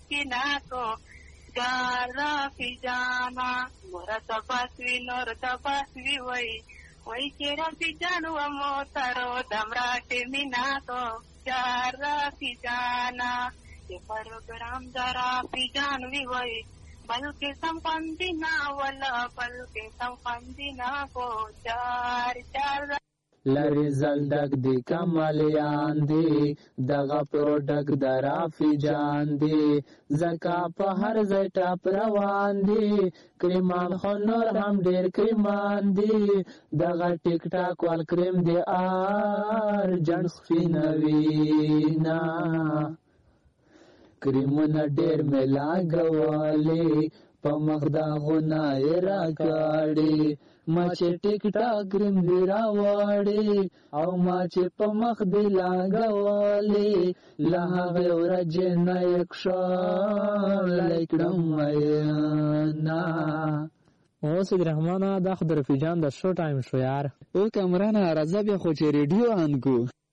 مسکینا کو جار فی جانا مرتباسوی نورتباسوی وی که رفی جانو موترو دمراٹ مینا کو جار فی جانا یہ پروگرام جارا فی جانوی وی بلکہ سمپندینا والا بلکہ سمپندینا کو چار چار لری زلدک دی کمالیان دی دغه پروډک درافی جان دی زکا په هر ځای ټاپ روان دی کریمان خو نور هم ډیر کریمان دی دغه ټیک ټاک وال کریم دی جن سپینوینا کریمونه ډیر ملا غوالی په مخدا غنای را کاړي ما چې ټیک ټاک کریم دی راوړي او ما چې په مخ دی لاګوالی له هغه ورځې نه یک شال کړم مینا اوس رحمانه دا خو د رفیجان د شو ټایم شو یار او کمرانه راځه بیا خو چې ریډیو آن کو